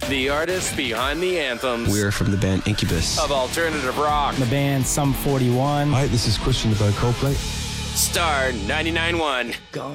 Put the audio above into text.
The artists behind the anthems We're from the band Incubus. of alternative rock. The band Sum 41. Hi, this is Christian about Coldplay. Star 99.1.